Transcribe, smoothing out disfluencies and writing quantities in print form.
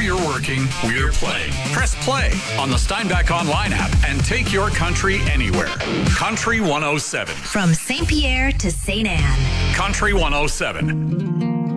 you're working, we're playing. Press play on the Steinbach Online app and take your country anywhere. Country 107. From St. Pierre to St. Anne. Country 107.